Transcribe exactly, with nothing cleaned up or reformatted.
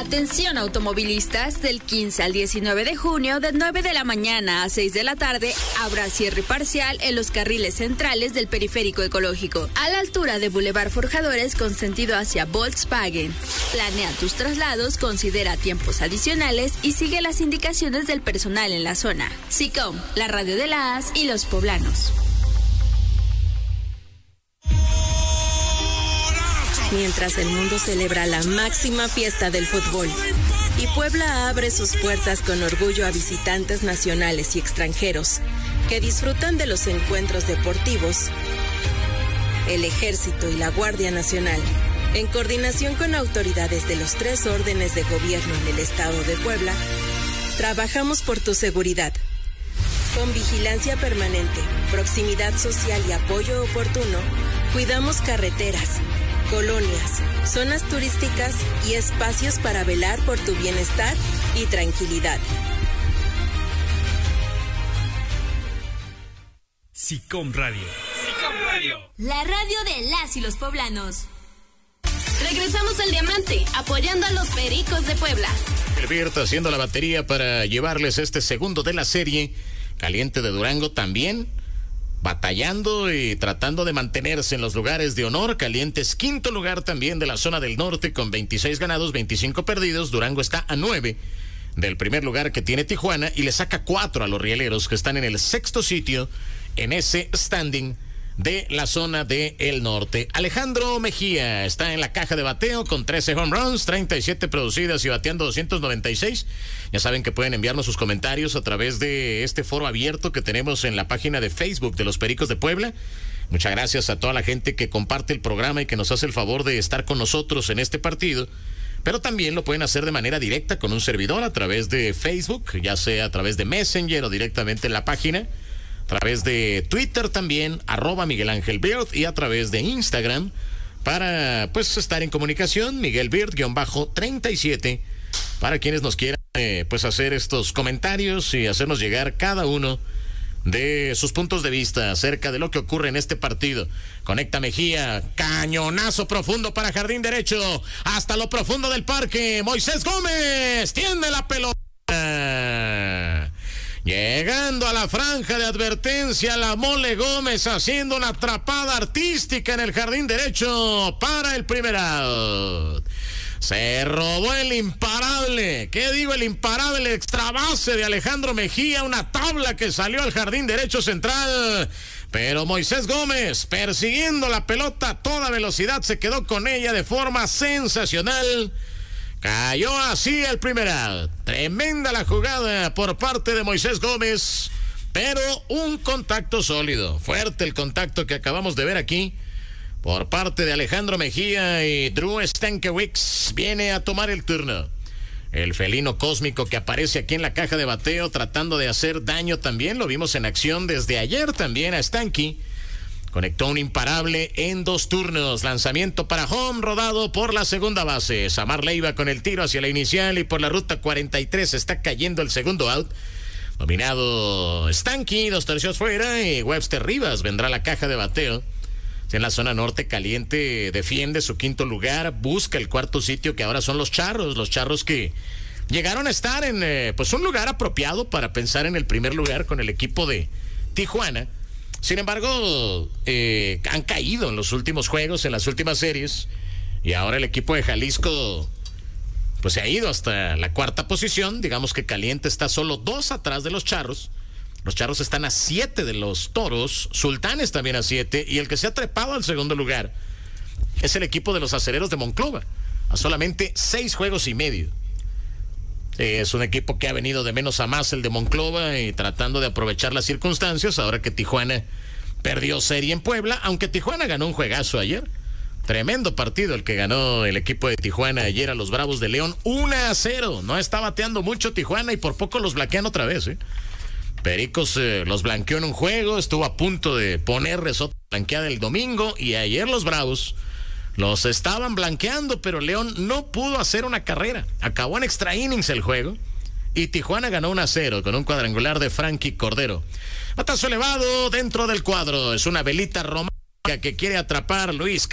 Atención automovilistas, del quince al diecinueve de junio, de nueve de la mañana a seis de la tarde, habrá cierre parcial en los carriles centrales del periférico ecológico, a la altura de Boulevard Forjadores con sentido hacia Volkswagen. Planea tus traslados, considera tiempos adicionales y sigue las indicaciones del personal en la zona. SICOM, la radio de la A S y los poblanos. Mientras el mundo celebra la máxima fiesta del fútbol y Puebla abre sus puertas con orgullo a visitantes nacionales y extranjeros que disfrutan de los encuentros deportivos, el Ejército y la Guardia Nacional, en coordinación con autoridades de los tres órdenes de gobierno en el estado de Puebla, trabajamos por tu seguridad. Con vigilancia permanente, proximidad social y apoyo oportuno, cuidamos carreteras, colonias, zonas turísticas y espacios para velar por tu bienestar y tranquilidad. SICOM Radio. SICOM Radio. La radio de las y los poblanos. Regresamos al Diamante, apoyando a los Pericos de Puebla. El Bird haciendo la batería para llevarles este segundo de la serie. Caliente de Durango también batallando y tratando de mantenerse en los lugares de honor. Calientes quinto lugar también de la zona del norte con veintiséis ganados, veinticinco perdidos. Durango está a nueve del primer lugar que tiene Tijuana y le saca cuatro a los rieleros que están en el sexto sitio en ese standing de la zona del norte. Alejandro Mejía está en la caja de bateo con trece home runs, treinta y siete producidas y bateando doscientos noventa y seis. Ya saben que pueden enviarnos sus comentarios a través de este foro abierto que tenemos en la página de Facebook de los Pericos de Puebla. Muchas gracias a toda la gente que comparte el programa y que nos hace el favor de estar con nosotros en este partido. Pero también lo pueden hacer de manera directa con un servidor a través de Facebook, ya sea a través de Messenger o directamente en la página. A través de Twitter también, arroba Miguel Ángel Bird, y a través de Instagram, para pues estar en comunicación, Miguel Bird, guión bajo treinta y siete, para quienes nos quieran eh, pues hacer estos comentarios y hacernos llegar cada uno de sus puntos de vista acerca de lo que ocurre en este partido. Conecta Mejía, cañonazo profundo para jardín derecho, hasta lo profundo del parque. Moisés Gómez tiende la pelota. Llegando a la franja de advertencia, la Mole Gómez haciendo una atrapada artística en el jardín derecho para el primer out. Se robó el imparable, ¿qué digo? El imparable extra base de Alejandro Mejía, una tabla que salió al jardín derecho central. Pero Moisés Gómez, persiguiendo la pelota a toda velocidad, se quedó con ella de forma sensacional. Cayó así el primer out. Tremenda la jugada por parte de Moisés Gómez, pero un contacto sólido. Fuerte el contacto que acabamos de ver aquí por parte de Alejandro Mejía, y Drew Stankiewicz viene a tomar el turno. El felino cósmico que aparece aquí en la caja de bateo tratando de hacer daño también. Lo vimos en acción desde ayer también a Stanky. Conectó un imparable en dos turnos. Lanzamiento para home, rodado por la segunda base. Samar Leiva con el tiro hacia la inicial y por la ruta cuarenta y tres está cayendo el segundo out. Dominado Stanky, dos tercios fuera, y Webster Rivas vendrá a la caja de bateo. En la zona norte, Caliente defiende su quinto lugar, busca el cuarto sitio, que ahora son los Charros. Los Charros que llegaron a estar en eh, pues un lugar apropiado para pensar en el primer lugar con el equipo de Tijuana. Sin embargo, eh, han caído en los últimos juegos, en las últimas series, y ahora el equipo de Jalisco pues se ha ido hasta la cuarta posición. Digamos que Caliente está solo dos atrás de los Charros. Los Charros están a siete de los Toros, Sultanes también a siete, y el que se ha trepado al segundo lugar es el equipo de los Acereros de Monclova, a solamente seis juegos y medio. Es un equipo que ha venido de menos a más, el de Monclova, y tratando de aprovechar las circunstancias ahora que Tijuana perdió serie en Puebla, aunque Tijuana ganó un juegazo ayer. Tremendo partido el que ganó el equipo de Tijuana ayer a los Bravos de León, uno a cero. No está bateando mucho Tijuana y por poco los blanquean otra vez, ¿eh? Pericos eh, los blanqueó en un juego, estuvo a punto de ponerles otra blanqueada el domingo, y ayer los Bravos los estaban blanqueando, pero León no pudo hacer una carrera. Acabó en extra innings el juego y Tijuana ganó uno a cero con un cuadrangular de Frankie Cordero. Batazo elevado dentro del cuadro, es una velita romántica que quiere atrapar Luis